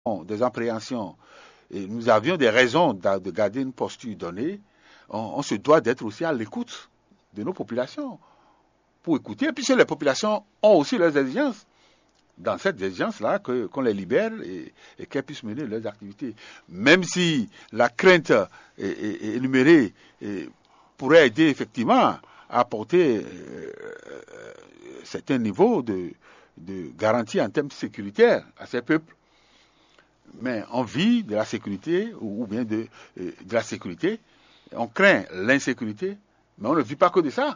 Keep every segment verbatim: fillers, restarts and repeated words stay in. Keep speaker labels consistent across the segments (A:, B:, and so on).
A: des appréhensions, et nous avions des raisons de garder une posture donnée, on, on se doit d'être aussi à l'écoute de nos populations, pour écouter, puisque les populations ont aussi leurs exigences. Dans cette exigence-là, que, qu'on les libère et, et qu'elles puissent mener leurs activités. Même si la crainte est, est, est énumérée et pourrait aider effectivement à apporter euh, certains niveaux de, de garantie en termes sécuritaires à ces peuples. Mais on vit de la sécurité ou, ou bien de, euh, de la sécurité, on craint l'insécurité, mais on ne vit pas que de ça.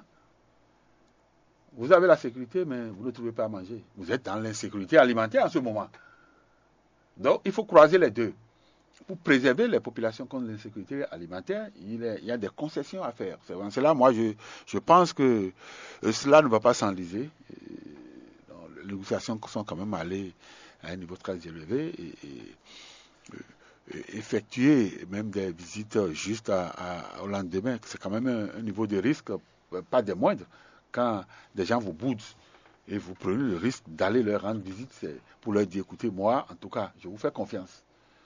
A: Vous avez la sécurité, mais vous ne trouvez pas à manger. Vous êtes dans l'insécurité alimentaire en ce moment. Donc, il faut croiser les deux. Pour préserver les populations contre l'insécurité alimentaire, il, est, il y a des concessions à faire. C'est pour cela, moi, je, je pense que euh, cela ne va pas s'enliser. Donc, les négociations sont quand même allées à un niveau très élevé et, et euh, effectuer même des visites juste à, à, au lendemain, c'est quand même un, un niveau de risque, pas des moindres. Quand des gens vous boudent et vous prenez le risque d'aller leur rendre visite, c'est pour leur dire, écoutez, moi, en tout cas, je vous fais confiance.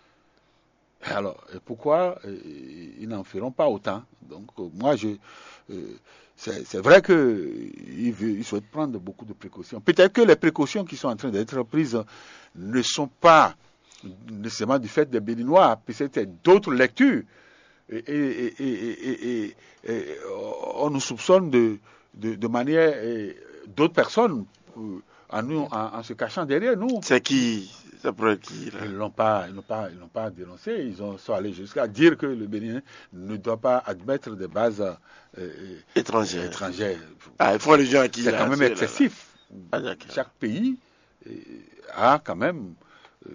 A: Alors, pourquoi ils n'en feront pas autant? Donc, moi, je, euh, c'est, c'est vrai qu'ils ils souhaitent prendre beaucoup de précautions. Peut-être que les précautions qui sont en train d'être prises ne sont pas nécessairement du fait des Béninois, peut-être c'est d'autres lectures. Et, et, et, et, et, et on nous soupçonne de De, de manière et d'autres personnes euh, en, nous, en, en se cachant derrière nous.
B: C'est qui? Ça pourrait être qui là?
A: Ils l'ont pas, ils n'ont pas, ils n'ont pas dénoncé. Ils ont, sont allés jusqu'à dire que le Bénin ne doit pas admettre des bases euh,
B: étrangères.
A: étrangères.
B: Ah, il faut les gens qui.
A: C'est quand même excessif.
B: Ah,
A: chaque pays euh, a quand même euh,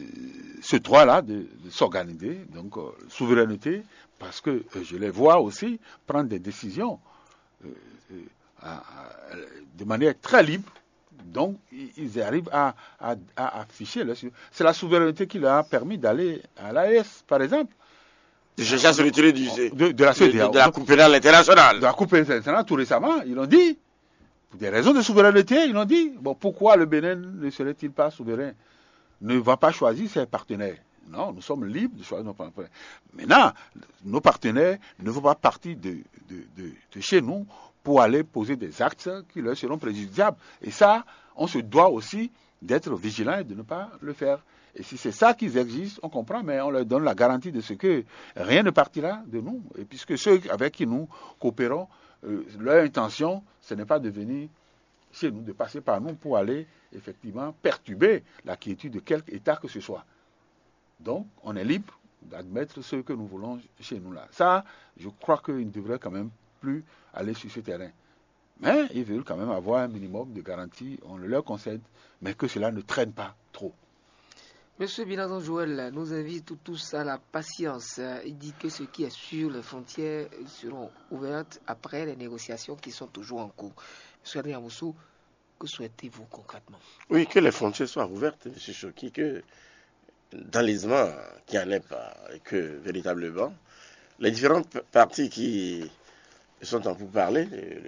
A: ce droit-là de, de s'organiser, donc euh, souveraineté, parce que euh, je les vois aussi prendre des décisions Euh, euh, à, à, de manière très libre, donc ils arrivent à, à, à afficher leur... C'est la souveraineté qui leur a permis d'aller à l'A E S, par exemple.
B: De chercher à se retirer du,
A: de, de la C E D A O.
B: De, de la Coupe pénale internationale.
A: De la Coupe pénale internationale, tout récemment, ils l'ont dit. Pour des raisons de souveraineté, ils l'ont dit. Bon, pourquoi le Bénin ne serait-il pas souverain? Ne va pas choisir ses partenaires. Non, nous sommes libres de choisir nos partenaires. Maintenant, nos partenaires ne vont pas partir de, de, de, de chez nous pour aller poser des actes qui leur seront préjudiciables. Et ça, on se doit aussi d'être vigilant et de ne pas le faire. Et si c'est ça qu'ils exigent, on comprend, mais on leur donne la garantie de ce que rien ne partira de nous. Et puisque ceux avec qui nous coopérons, euh, leur intention, ce n'est pas de venir chez nous, de passer par nous pour aller effectivement perturber la quiétude de quelque État que ce soit. Donc, on est libre d'admettre ce que nous voulons chez nous là. Ça, je crois qu'ils ne devraient quand même plus aller sur ce terrain. Mais ils veulent quand même avoir un minimum de garantie, on le leur concède, mais que cela ne traîne pas trop.
C: Monsieur Binazon Joël nous invite tous à la patience. Il dit que ce qui est sûr, les frontières seront ouvertes après les négociations qui sont toujours en cours. Monsieur Adrien Moussou, que souhaitez-vous concrètement?
B: Oui, que les frontières soient ouvertes, M. Choki, que d'enlisement qu'il n'y en ait pas, et que véritablement, les différentes parties qui sont en pourparlers,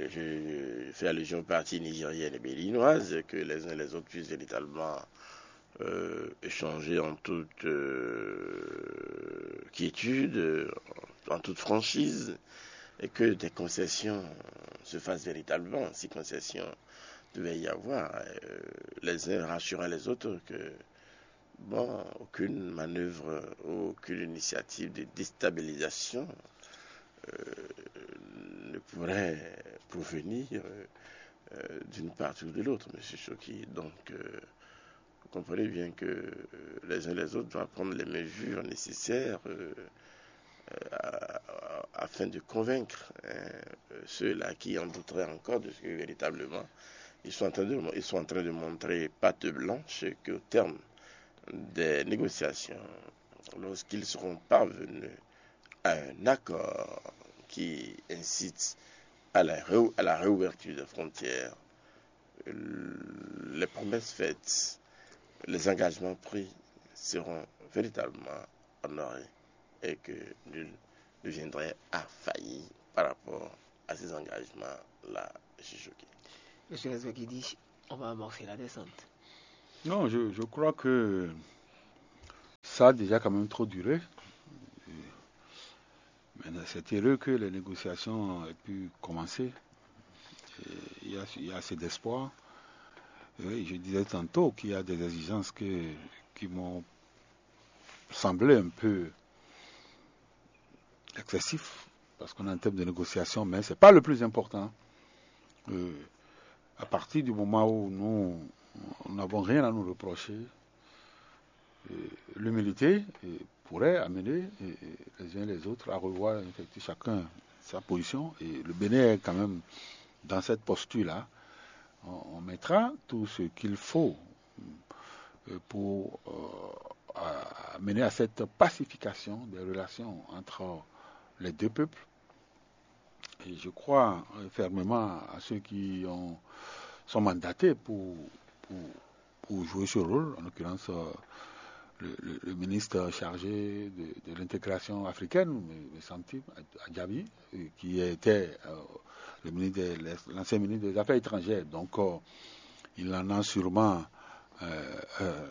B: je fais allusion aux parties nigériennes et béninoises, que les uns et les autres puissent véritablement euh, échanger en toute euh, quiétude, en toute franchise, et que des concessions se fassent véritablement, si concessions devait y avoir, euh, les uns rassurant les autres que bon, aucune manœuvre, aucune initiative de déstabilisation euh, ne pourrait provenir euh, d'une part ou de l'autre, M. Choki. Donc, euh, vous comprenez bien que euh, les uns et les autres doivent prendre les mesures nécessaires euh, euh, afin de convaincre hein, ceux-là qui en douteraient encore de ce que véritablement ils sont en train de, ils sont en train de montrer patte blanche qu'au terme des négociations, lorsqu'ils seront parvenus à un accord qui incite à la, ré, à la réouverture des frontières, les promesses faites, les engagements pris seront véritablement honorés et que nul ne viendrait à faillir par rapport à ces engagements-là, M. Choki.
C: Monsieur Lesgo qui dit on va amorcer la descente.
A: Non, je, je crois que ça a déjà quand même trop duré. Maintenant, c'est heureux que les négociations aient pu commencer. Et il y a, il y a assez d'espoir. Oui, je disais tantôt qu'il y a des exigences que, qui m'ont semblé un peu excessives, parce qu'on est en termes de négociation, mais ce n'est pas le plus important. Euh, à partir du moment où nous n'avons rien à nous reprocher, euh, l'humilité euh, pourrait amener euh, les uns et les autres à revoir chacun sa position. Et le Bénin est quand même dans cette posture-là. On, on mettra tout ce qu'il faut euh, pour euh, à, mener à cette pacification des relations entre les deux peuples. Et je crois fermement à ceux qui ont, sont mandatés pour, pour, pour jouer ce rôle, en l'occurrence euh, le, le, le ministre chargé de, de l'intégration africaine, le Santib Adjabi, qui était euh, le ministre de, l'ancien ministre des Affaires étrangères. Donc euh, il en a sûrement euh, euh,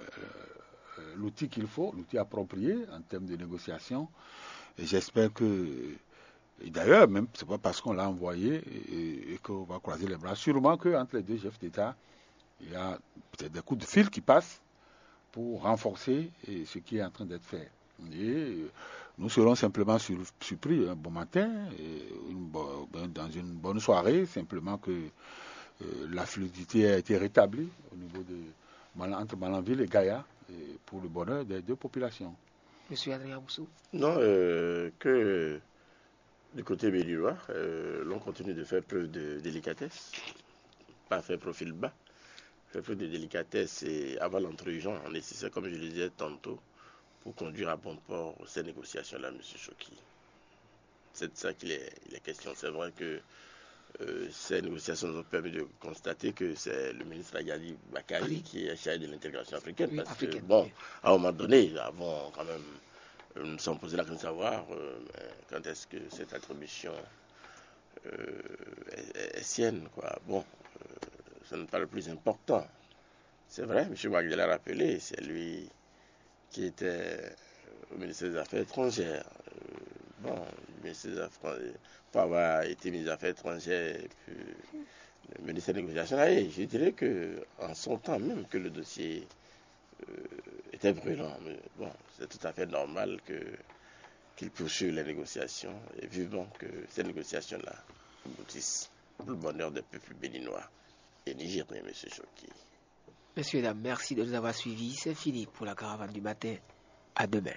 A: l'outil qu'il faut, l'outil approprié en termes de négociation. Et j'espère que, et d'ailleurs, même, c'est pas parce qu'on l'a envoyé et, et qu'on va croiser les bras. Sûrement qu'entre les deux chefs d'État, il y a peut-être des coups de fil qui passent pour renforcer et, ce qui est en train d'être fait. Et nous serons simplement sur, surpris un bon matin, et une bo- dans une bonne soirée, simplement que euh, la fluidité a été rétablie au niveau de entre Malanville et Gaïa, et pour le bonheur des deux populations.
C: Monsieur Adrien Boussou.
B: Non, euh, que du côté béninois, euh, l'on continue de faire preuve de délicatesse, pas faire profil bas, faire preuve de délicatesse et avant l'entrugeant, nécessaire, comme je le disais tantôt, pour conduire à bon port ces négociations-là, M. Choki. C'est de ça qu'il est, il est question. C'est vrai que euh, ces négociations nous ont permis de constater que c'est le ministre Agali Bakari oui. qui est chargé de l'intégration africaine. Oui, parce africaine, que, bon, oui. à un moment donné, avant quand même, nous nous sommes posé la question de savoir euh, quand est-ce que cette attribution euh, est, est sienne, quoi. Bon, euh, ce n'est pas le plus important. C'est vrai, M. Wagner l'a rappelé, c'est lui qui était au ministère des Affaires étrangères. Euh, bon, le ministère des Affaires, pour avoir été ministre des Affaires étrangères et puis le ministère des Négociations, et je dirais qu'en son temps même que le dossier euh, était brûlant. Mais bon, c'est tout à fait normal que, qu'il poursuive les négociations et vivement que ces négociations-là aboutissent pour le bonheur des peuples béninois et nigériens, M. Choki.
C: Messieurs et dames, merci de nous avoir suivis. C'est fini pour la caravane du matin. À demain.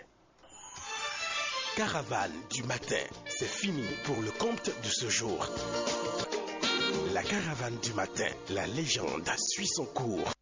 D: Caravane du matin, c'est fini pour le compte de ce jour. La caravane du matin, la légende suit son cours.